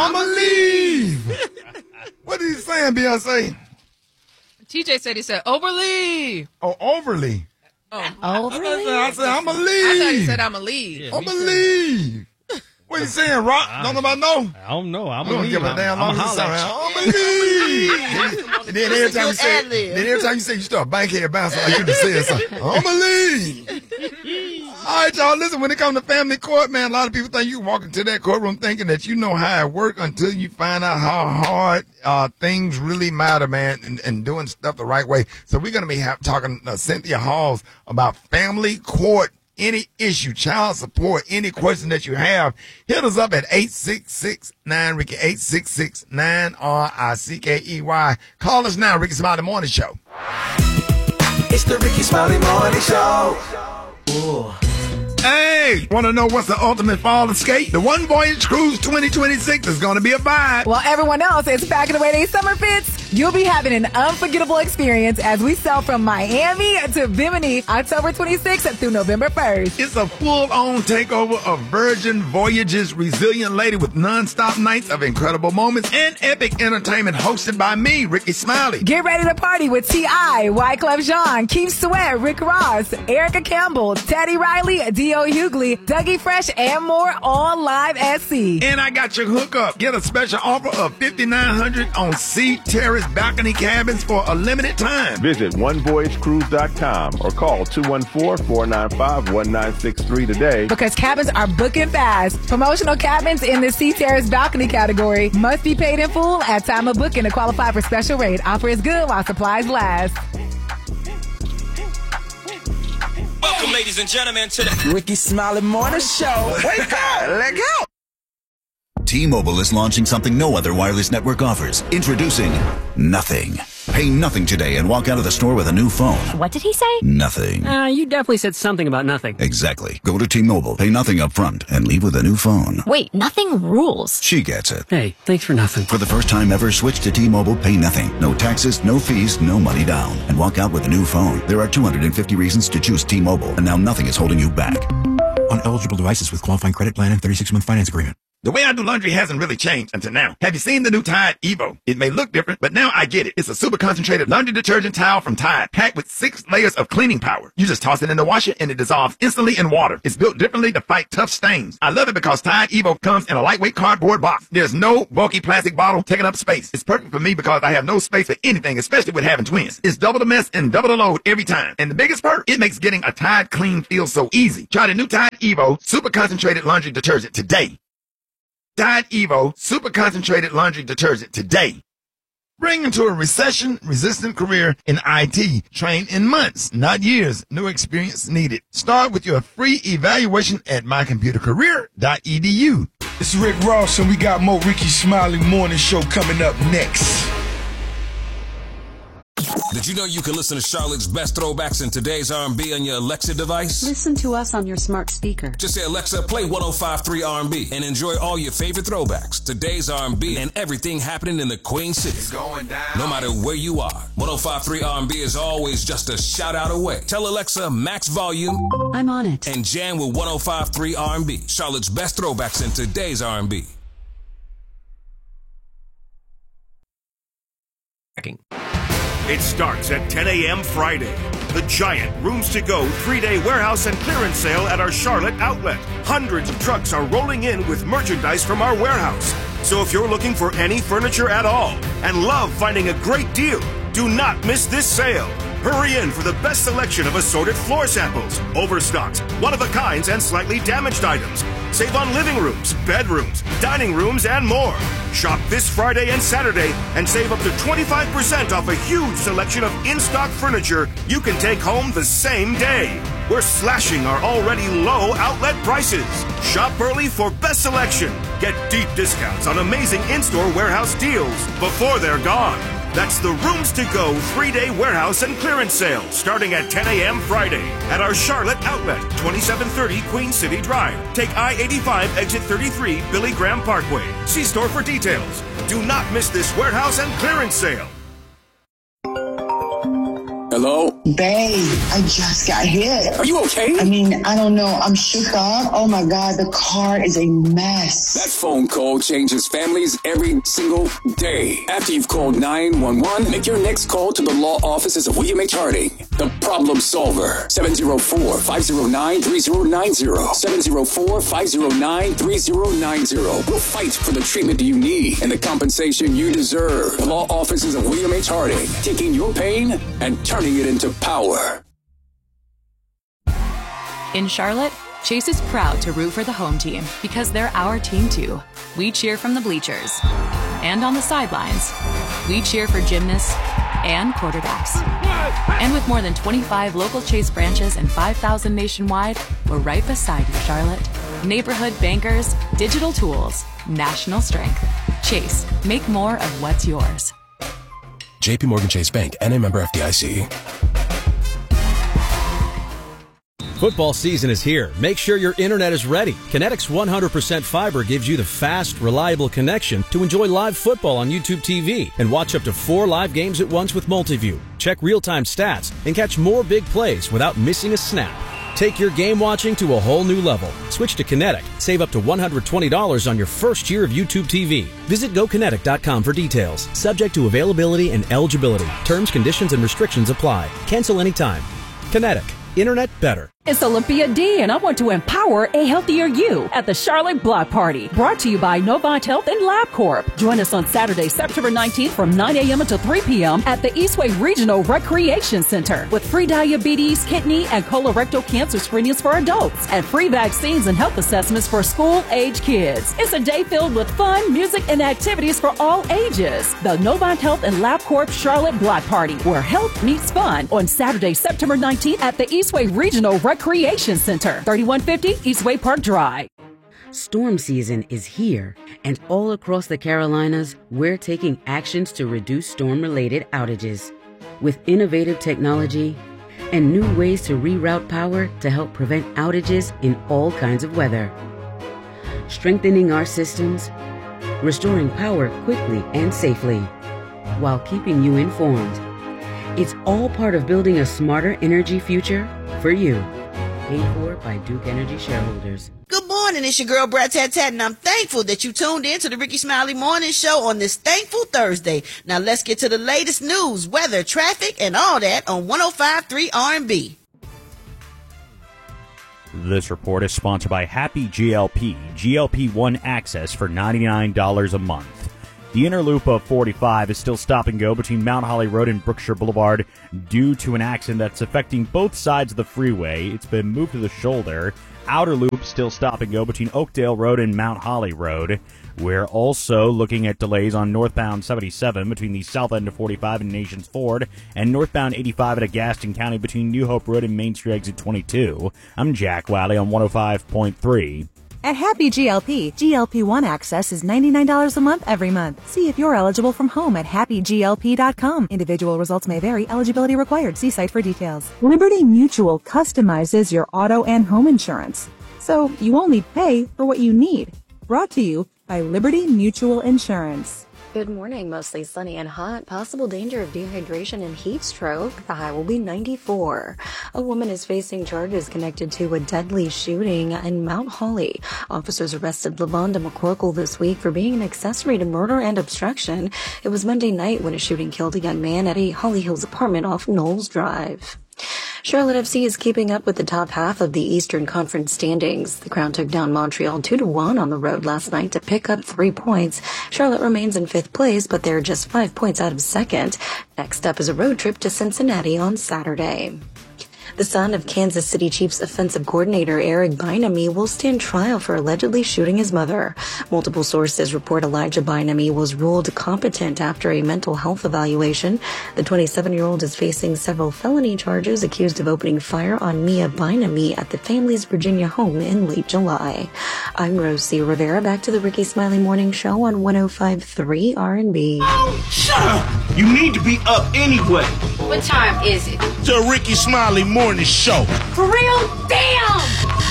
I'ma leave. What is he saying, Beyonce? TJ said he said overly. Oh, overly. Overly? I said I'ma leave. I thought he said I'ma leave. Yeah, I'ma leave. What you saying, Rock? Don't nobody know? I don't know. I'm gonna gonna give a damn long time. I'ma leave. And then every time you say, you start bankhead bouncing like you just said something. I'ma leave. All right, y'all. Listen, when it comes to family court, man, a lot of people think you walk into that courtroom thinking that you know how it works until you find out how hard things really matter, man, and doing stuff the right way. So we're gonna be talking to Cynthia Halls about family court. Any issue, child support, any question that you have, hit us up at 866-9-RICKY, 866-9-RICKEY. Call us now, Ricky Smiley Morning Show. It's the Ricky Smiley Morning Show. Ooh. Hey, want to know what's the ultimate fall escape? The One Voyage Cruise 2026 is going to be a vibe. While everyone else is packing away their summer fits, you'll be having an unforgettable experience as we sail from Miami to Bimini October 26th through November 1st. It's a full-on takeover of Virgin Voyages Resilient Lady with non-stop nights of incredible moments and epic entertainment hosted by me, Ricky Smiley. Get ready to party with T.I., Wyclef Jean, Keith Sweat, Rick Ross, Erica Campbell, Teddy Riley, D.O. Hughley, Dougie Fresh, and more, all live at sea. And I got your hookup. Get a special offer of $5,900 on Sea Terrace balcony cabins for a limited time. Visit onevoyagecruise.com or call 214-495-1963 today. Because cabins are booking fast. Promotional cabins in the Sea Terrace balcony category must be paid in full at time of booking to qualify for special rate. Offer is good while supplies last. Welcome, ladies and gentlemen, to the Ricky Smiley Morning Show. Wake up! Let go! T-Mobile is launching something no other wireless network offers. Introducing Nothing. Pay nothing today and walk out of the store with a new phone. What did he say? Nothing. You definitely said something about nothing. Exactly. Go to T-Mobile, pay nothing up front, and leave with a new phone. Wait, nothing rules. She gets it. Hey, thanks for nothing. For the first time ever, switch to T-Mobile, pay nothing. No taxes, no fees, no money down. And walk out with a new phone. There are 250 reasons to choose T-Mobile, and now nothing is holding you back. On eligible devices with qualifying credit plan and 36-month finance agreement. The way I do laundry hasn't really changed until now. Have you seen the new Tide Evo? It may look different, but now I get it. It's a super concentrated laundry detergent towel from Tide, packed with 6 layers of cleaning power. You just toss it in the washer and it dissolves instantly in water. It's built differently to fight tough stains. I love it because Tide Evo comes in a lightweight cardboard box. There's no bulky plastic bottle taking up space. It's perfect for me because I have no space for anything, especially with having twins. It's double the mess and double the load every time. And the biggest perk, it makes getting a Tide clean feel so easy. Try the new Tide Evo super concentrated laundry detergent today. Tide Evo Super Concentrated Laundry Detergent today. Bring into a recession-resistant career in IT. Train in months, not years. No experience needed. Start with your free evaluation at mycomputercareer.edu. It's Rick Ross, and we got more Ricky Smiley Morning Show coming up next. Did you know you can listen to Charlotte's best throwbacks in today's R&B on your Alexa device? Listen to us on your smart speaker. Just say, Alexa, play 105.3 R&B and enjoy all your favorite throwbacks, today's R&B, and everything happening in the Queen City. It's going down. No matter where you are, 105.3 R&B is always just a shout out away. Tell Alexa, max volume. I'm on it. And jam with 105.3 R&B, Charlotte's best throwbacks in today's R&B. It starts at 10 a.m. Friday. The giant Rooms to Go 3-day warehouse and clearance sale at our Charlotte outlet. Hundreds of trucks are rolling in with merchandise from our warehouse. So if you're looking for any furniture at all and love finding a great deal, do not miss this sale. Hurry in for the best selection of assorted floor samples, overstocks, one-of-a-kinds, and slightly damaged items. Save on living rooms, bedrooms, dining rooms, and more. Shop this Friday and Saturday and save up to 25% off a huge selection of in-stock furniture you can take home the same day. We're slashing our already low outlet prices. Shop early for best selection. Get deep discounts on amazing in-store warehouse deals before they're gone. That's the Rooms to Go 3-day warehouse and clearance sale starting at 10 a.m. Friday at our Charlotte outlet, 2730 Queen City Drive. Take I-85 exit 33 Billy Graham Parkway. See store for details. Do not miss this warehouse and clearance sale. Hello? Babe, I just got hit. Are you okay? I mean, I don't know. I'm shook up. Oh my God, the car is a mess. That phone call changes families every single day. After you've called 911, make your next call to the law offices of William H. Harding, the problem solver. 704-509-3090. 704-509-3090. We'll fight for the treatment you need and the compensation you deserve. The law offices of William H. Harding, taking your pain and turning it into power. In Charlotte, Chase is proud to root for the home team because they're our team too. We cheer from the bleachers and on the sidelines. We cheer for gymnasts and quarterbacks. And with more than 25 local Chase branches and 5,000 nationwide, we're right beside you, Charlotte. Neighborhood bankers, digital tools, national strength. Chase, make more of what's yours. JP Morgan Chase Bank, N.A. member FDIC. Football season is here. Make sure your internet is ready. Kinetic's 100% fiber gives you the fast, reliable connection to enjoy live football on YouTube TV and watch up to 4 live games at once with Multiview. Check real-time stats and catch more big plays without missing a snap. Take your game watching to a whole new level. Switch to Kinetic. Save up to $120 on your first year of YouTube TV. Visit GoKinetic.com for details. Subject to availability and eligibility. Terms, conditions, and restrictions apply. Cancel anytime. Kinetic. Internet better. It's Olympia D, and I want to empower a healthier you at the Charlotte Block Party. Brought to you by Novant Health and LabCorp. Join us on Saturday, September 19th from 9 a.m. until 3 p.m. at the Eastway Regional Recreation Center with free diabetes, kidney, and colorectal cancer screenings for adults and free vaccines and health assessments for school-age kids. It's a day filled with fun, music, and activities for all ages. The Novant Health and LabCorp Charlotte Block Party, where health meets fun, on Saturday, September 19th at the Eastway Regional Recreation Center, 3150 Eastway Park Drive. Storm season is here, and all across the Carolinas, we're taking actions to reduce storm-related outages. With innovative technology and new ways to reroute power to help prevent outages in all kinds of weather. Strengthening our systems, restoring power quickly and safely, while keeping you informed. It's all part of building a smarter energy future for you. Paid for by Duke Energy shareholders. Good morning, it's your girl Brad Tat Tat, and I'm thankful that you tuned in to the Ricky Smiley Morning Show on this thankful Thursday. Now let's get to the latest news, weather, traffic, and all that on 105.3 R&B. This report is sponsored by Happy GLP, GLP-1 access for $99 a month. The inner loop of 45 is still stop and go between Mount Holly Road and Brookshire Boulevard due to an accident that's affecting both sides of the freeway. It's been moved to the shoulder. Outer loop still stop and go between Oakdale Road and Mount Holly Road. We're also looking at delays on northbound 77 between the south end of 45 and Nations Ford and northbound 85 at Gaston County between New Hope Road and Main Street exit 22. I'm Jack Wiley on 105.3. At Happy GLP, GLP-1 access is $99 a month every month. See if you're eligible from home at happyglp.com. Individual results may vary. Eligibility required. See site for details. Liberty Mutual customizes your auto and home insurance, so you only pay for what you need. Brought to you by Liberty Mutual Insurance. Good morning. Mostly sunny and hot. Possible danger of dehydration and heat stroke. The high will be 94. A woman is facing charges connected to a deadly shooting in Mount Holly. Officers arrested LaVonda McCorkle this week for being an accessory to murder and obstruction. It was Monday night when a shooting killed a young man at a Holly Hills apartment off Knowles Drive. Charlotte FC is keeping up with the top half of the Eastern Conference standings. The Crown took down Montreal 2-1 on the road last night to pick up 3 points. Charlotte remains in 5th place, but they're just 5 points out of 2nd. Next up is a road trip to Cincinnati on Saturday. The son of Kansas City Chiefs offensive coordinator Eric Bieniemy will stand trial for allegedly shooting his mother. Multiple sources report Elijah Bieniemy was ruled competent after a mental health evaluation. The 27-year-old is facing several felony charges accused of opening fire on Mia Bieniemy at the family's Virginia home in late July. I'm Rosie Rivera. Back to the Ricky Smiley Morning Show on 105.3 R&B. Oh, shut up! You need to be up anyway. What time is it? The Ricky Smiley Morning Show. For real? Damn!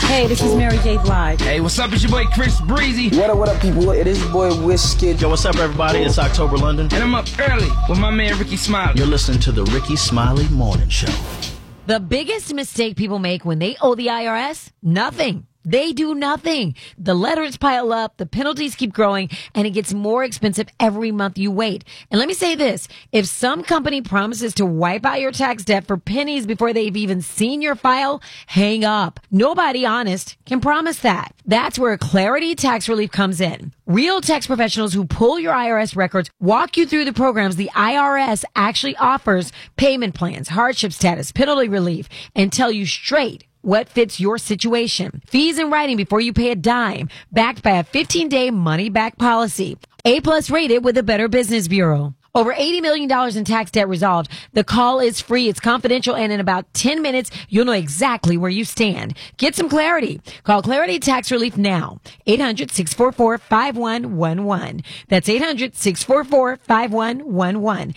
Hey, this is Mary J. Blige. Hey, what's up? It's your boy Chris Breezy. What up, people? It is your boy Wizkid. Yo, what's up, everybody? It's October London. And I'm up early with my man Ricky Smiley. You're listening to the Ricky Smiley Morning Show. The biggest mistake people make when they owe the IRS? Nothing. They do nothing. The letters pile up, the penalties keep growing, and it gets more expensive every month you wait. And let me say this, if some company promises to wipe out your tax debt for pennies before they've even seen your file, hang up. Nobody honest can promise that. That's where Clarity Tax Relief comes in. Real tax professionals who pull your IRS records walk you through the programs the IRS actually offers, payment plans, hardship status, penalty relief, and tell you straight what fits your situation. Fees in writing before you pay a dime, backed by a 15-day money-back policy. A+ rated with the Better Business Bureau. Over $80 million in tax debt resolved. The call is free. It's confidential. And in about 10 minutes, you'll know exactly where you stand. Get some clarity. Call Clarity Tax Relief now. 800-644-5111. That's 800-644-5111.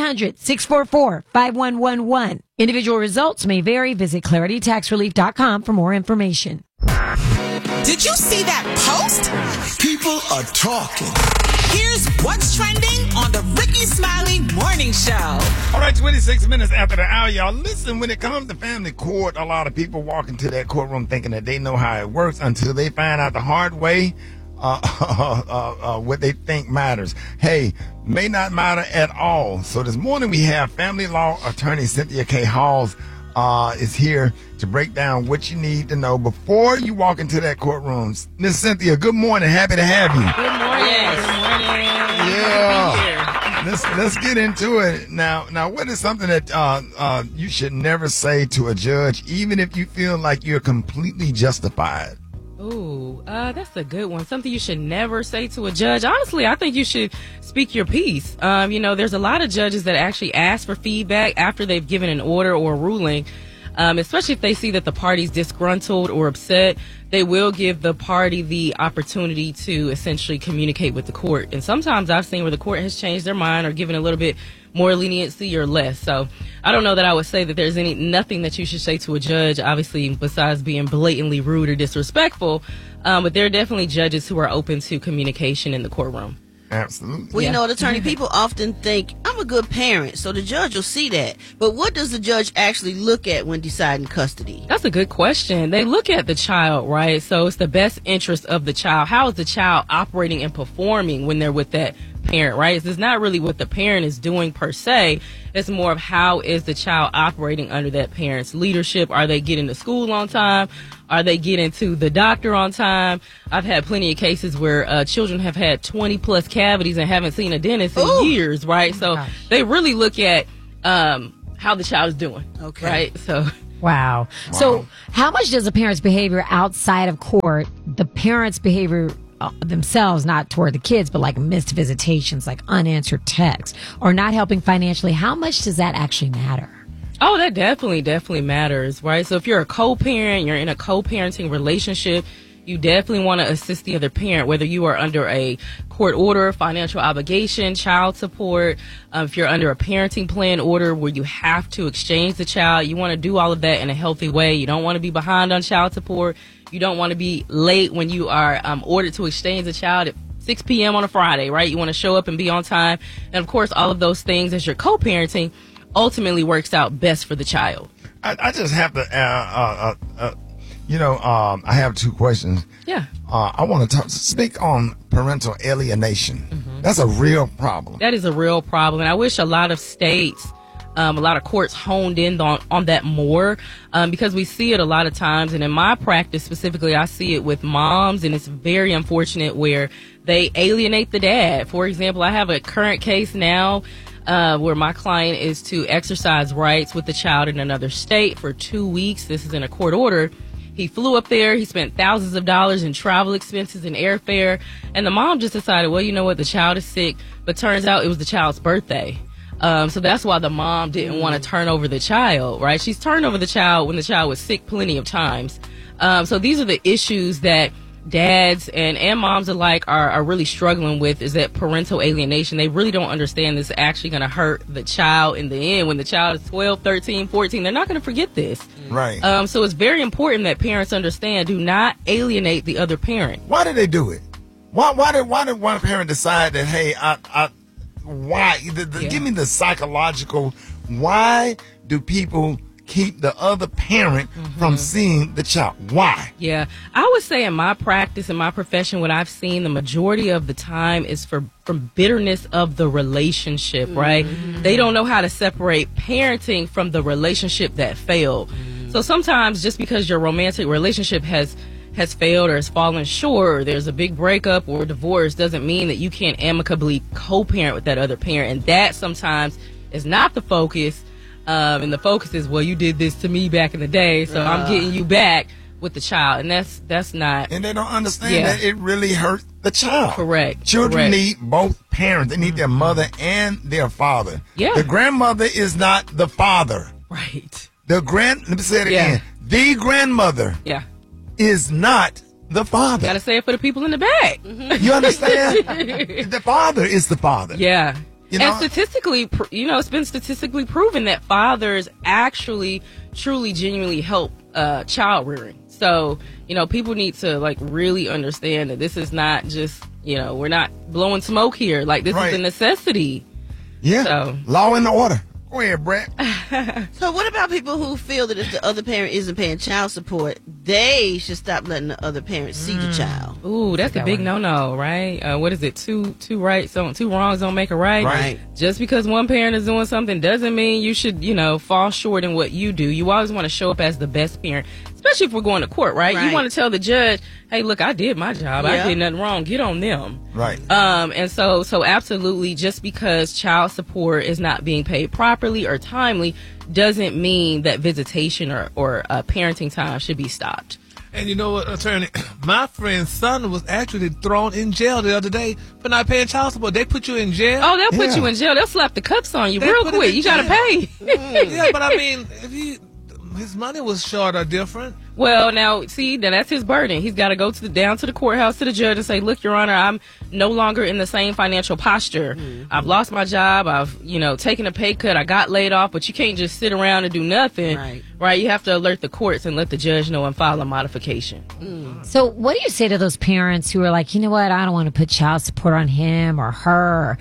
800-644-5111. Individual results may vary. Visit claritytaxrelief.com for more information. Did you see that post? People are talking. Here's what's trending on the Ricky Smiley Morning Show. All right, 26 minutes after the hour, y'all. Listen, when it comes to family court, a lot of people walk into that courtroom thinking that they know how it works until they find out the hard way what they think matters. Hey, may not matter at all. So this morning we have family law attorney Cynthia K. Halls is here to break down what you need to know before you walk into that courtroom. Miss Cynthia, good morning. Happy to have you. Good morning. Yes. Good morning. Yeah. Let's get into it. Now, what is something that you should never say to a judge, even if you feel like you're completely justified? Ooh, that's a good one. Something you should never say to a judge. Honestly, I think you should speak your piece. There's a lot of judges that actually ask for feedback after they've given an order or a ruling, especially if they see that the party's disgruntled or upset. They will give the party the opportunity to essentially communicate with the court. And sometimes I've seen where the court has changed their mind or given a little bit more leniency or less. So I don't know that I would say that there's nothing that you should say to a judge, obviously, besides being blatantly rude or disrespectful. But there are definitely judges who are open to communication in the courtroom. Absolutely. Well, you know, attorney, people often think, I'm a good parent, so the judge will see that. But what does the judge actually look at when deciding custody? That's a good question. They look at the child, right? So it's the best interest of the child. How is the child operating and performing when they're with that parent, right? It's not really what the parent is doing per se. It's more of how is the child operating under that parent's leadership. Are they getting to school on time? Are they getting to the doctor on time? I've had plenty of cases where children have had 20 plus cavities and haven't seen a dentist in years, right? So they really look at how the child is doing, right? So Wow. So how much does a parent's behavior outside of court, the parent's behavior themselves, not toward the kids, but like missed visitations, like unanswered texts, or not helping financially, how much does that actually matter? Oh, that definitely matters, right? So if you're a co-parent, you're in a co-parenting relationship, you definitely want to assist the other parent, whether you are under a court order, financial obligation, child support, if you're under a parenting plan order where you have to exchange the child, you want to do all of that in a healthy way. You don't want to be behind on child support. You don't want to be late when you are ordered to exchange the child at 6 p.m. on a Friday, right? You want to show up and be on time. And, of course, all of those things as you're co-parenting ultimately works out best for the child. I just have to, I have two questions. Yeah. I want to speak on parental alienation. Mm-hmm. That's a real problem. That is a real problem. And I wish a lot of states, a lot of courts honed in on that more because we see it a lot of times. And in my practice specifically, I see it with moms, and it's very unfortunate where they alienate the dad. For example, I have a current case now where my client is to exercise rights with the child in another state for 2 weeks. This is in a court order. He flew up there. He spent thousands of dollars in travel expenses and airfare. And the mom just decided, well, you know what? The child is sick. But turns out it was the child's birthday. So that's why the mom didn't want to turn over the child, right? She's turned over the child when the child was sick plenty of times. So these are the issues that dads and moms alike are really struggling with is that parental alienation. They really don't understand this is actually going to hurt the child in the end. When the child is 12, 13, 14, they're not going to forget this. Right. So it's very important that parents understand, do not alienate the other parent. Why did they do it? Why did one parent decide that, hey, give me the psychological, why do people keep the other parent from seeing the child? Why? Yeah, I would say in my practice, in my profession, what I've seen the majority of the time is from bitterness of the relationship, right? They don't know how to separate parenting from the relationship that failed. So sometimes just because your romantic relationship has failed or has fallen short, or there's a big breakup or divorce, doesn't mean that you can't amicably co-parent with that other parent. And that sometimes is not the focus. And the focus is, well, you did this to me back in the day, so I'm getting you back with the child. And that's not. And they don't understand that it really hurt the child. Correct. Children need both parents. They need their mother and their father. Yeah. The grandmother is not the father. Right. Let me say it again. The grandmother is not the father. Gotta say it for the people in the back. You understand? The father is the father. Yeah. You know? And statistically, it's been statistically proven that fathers actually truly genuinely help child rearing. So, people need to really understand that this is not just, we're not blowing smoke here. Like, this is a necessity. Yeah. So. Law and order. Go ahead, Brett. So what about people who feel that if the other parent isn't paying child support, they should stop letting the other parent see the child? Ooh, that's a big no-no, right? What is it? Two wrongs don't make a right. Right. Just because one parent is doing something doesn't mean you should, fall short in what you do. You always want to show up as the best parent, especially if we're going to court, right? You want to tell the judge, hey, look, I did my job. I did nothing wrong. Get on them. Right. And so absolutely, just because child support is not being paid properly or timely doesn't mean that visitation or parenting time should be stopped. And you know what, attorney? My friend's son was actually thrown in jail the other day for not paying child support. They put you in jail. Oh, they'll put you in jail. They'll slap the cuffs on you real quick. You got to pay. Yeah, but I mean, his money was short or different. Well, now, see, then that's his burden. He's got to go down to the courthouse to the judge and say, look, Your Honor, I'm no longer in the same financial posture. I've lost my job. I've, taken a pay cut. I got laid off, but you can't just sit around and do nothing. Right? You have to alert the courts and let the judge know and file a modification. So what do you say to those parents who are like, you know what, I don't want to put child support on him or her.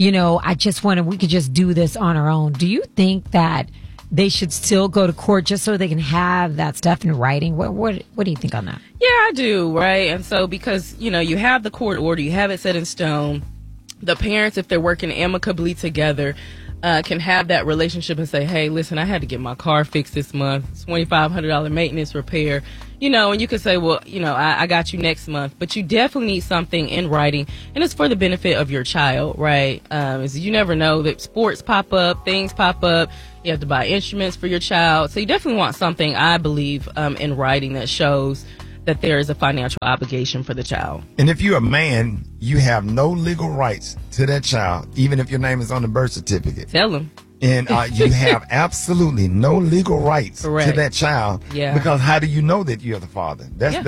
We could just do this on our own. Do you think that they should still go to court just so they can have that stuff in writing? What do you think on that? Yeah, I do, right? And so because, you have the court order, you have it set in stone, the parents, if they're working amicably together, can have that relationship and say, hey, listen, I had to get my car fixed this month, $2,500 maintenance repair, and you can say, well, I got you next month, but you definitely need something in writing, and it's for the benefit of your child, right? You never know that sports pop up, things pop up, you have to buy instruments for your child, so you definitely want something, I believe, in writing that shows that there is a financial obligation for the child. And if you're a man, you have no legal rights to that child, even if your name is on the birth certificate. Tell them. And you have absolutely no legal rights to that child. Yeah. Because how do you know that you're the father? That's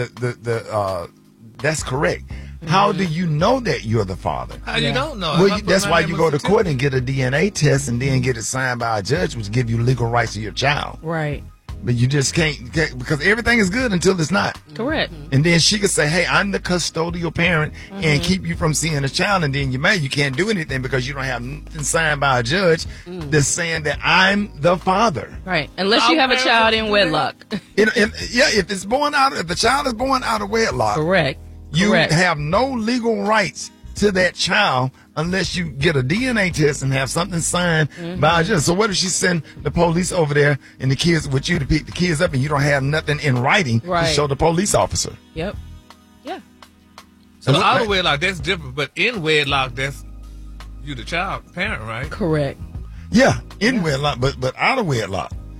that's correct. How do you know that you're the father? How you don't know? Well, that's why you go to court and get a DNA test and then get it signed by a judge, which give you legal rights to your child. Right. But you just can't, because everything is good until it's not. Correct. And then she could say, hey, I'm the custodial parent and keep you from seeing a child. And then you can't do anything because you don't have nothing signed by a judge that's saying that I'm the father. Right. Unless you have a child in wedlock. If the child is born out of wedlock. Correct. You have no legal rights to that child unless you get a DNA test and have something signed by a judge. So what if she send the police over there and the kids with you to pick the kids up and you don't have nothing in writing to show the police officer? Yep. Yeah. So out of wedlock, that's different. But in wedlock, that's you the child parent, right? Correct. Yeah, in wedlock, but out of wedlock.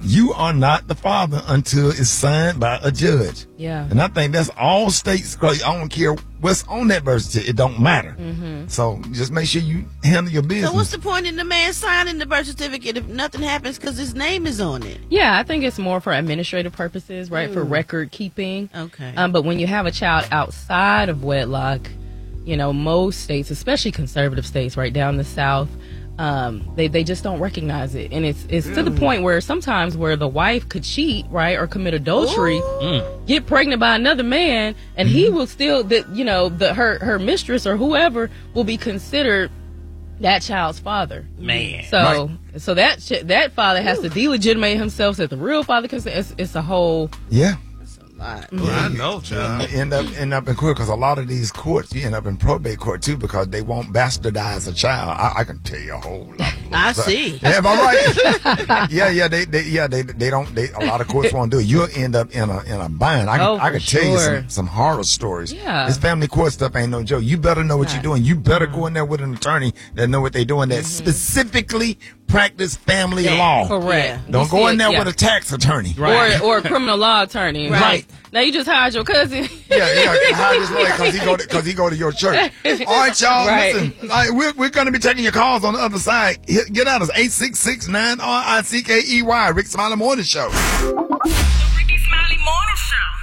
You are not the father until it's signed by a judge. Yeah. And I think that's all states. I don't care what's on that birth certificate. It don't matter. Mm-hmm. So just make sure you handle your business. So what's the point in the man signing the birth certificate if nothing happens because his name is on it? Yeah, I think it's more for administrative purposes, right? For record keeping. Okay. But when you have a child outside of wedlock, most states, especially conservative states right down the South, they just don't recognize it. And it's to the point where sometimes where the wife could cheat, right, or commit adultery, get pregnant by another man, and he will still, her mistress or whoever will be considered that child's father. Man. So that father has to delegitimate himself so that the real father can say it's a whole... Yeah. I know, child. You end up in court because a lot of these courts, you end up in probate court too because they won't bastardize a child. I can tell you a whole lot. I see. Yeah, am I right? Yeah. They don't. A lot of courts won't do it. You'll end up in a bind. I can tell you some horror stories. Yeah. This family court stuff ain't no joke. You better know what you're doing. You better go in there with an attorney that know what they're doing. That specifically practice family law. Correct. Don't go in there with a tax attorney. Right. Or a criminal law attorney. Right. Now you just hired your cousin. Hire this lawyer because he go to your church. All right, y'all. Right. Listen, we're going to be taking your calls on the other side. Get out of us 866-9-RICKEY. Rick Smiley Morning Show. The Ricky Smiley Morning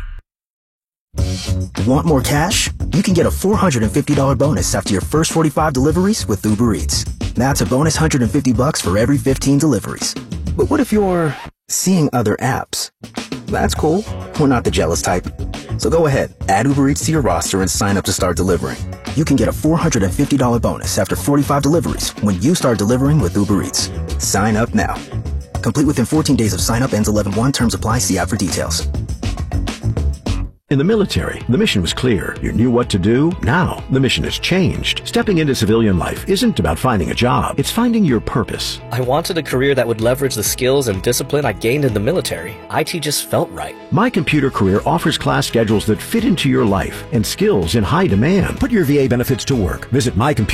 Show. Want more cash? You can get a $450 bonus after your first 45 deliveries with Uber Eats. That's a bonus $150 for every 15 deliveries. But what if you're seeing other apps? That's cool. We're not the jealous type. So go ahead, add Uber Eats to your roster and sign up to start delivering. You can get a $450 bonus after 45 deliveries when you start delivering with Uber Eats. Sign up now. Complete within 14 days of sign up, ends 11/1. Terms apply. See app for details. In the military, the mission was clear. You knew what to do. Now, the mission has changed. Stepping into civilian life isn't about finding a job. It's finding your purpose. I wanted a career that would leverage the skills and discipline I gained in the military. IT just felt right. My Computer Career offers class schedules that fit into your life and skills in high demand. Put your VA benefits to work. Visit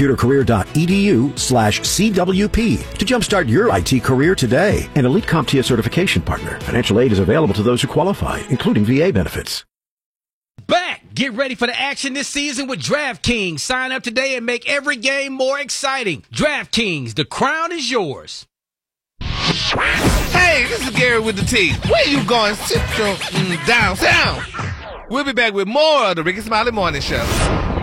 mycomputercareer.edu/CWP to jumpstart your IT career today. An Elite CompTIA certification partner. Financial aid is available to those who qualify, including VA benefits. Back! Get ready for the action this season with DraftKings. Sign up today and make every game more exciting. DraftKings, the crown is yours. Hey, this is Gary with the T. Where you going? Sit downtown. We'll be back with more of the Ricky Smiley Morning Show.